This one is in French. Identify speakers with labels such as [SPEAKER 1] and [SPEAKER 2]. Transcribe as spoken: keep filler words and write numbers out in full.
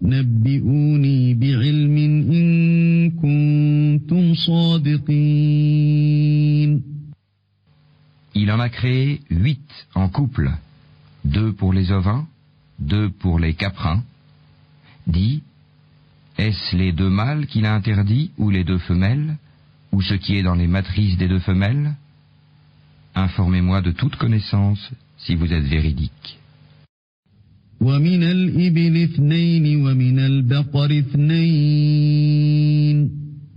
[SPEAKER 1] نبئوني بعلم إن كنتم صادقين.
[SPEAKER 2] Il en a créé huit en couple, deux pour les ovins, deux pour les caprins. Dis, est-ce les deux mâles qu'il a interdits ou les deux femelles, ou ce qui est dans les matrices des deux femelles? Informez-moi de toute connaissance si vous êtes véridique.
[SPEAKER 1] ومن الإبل اثنين ومن البقر اثنين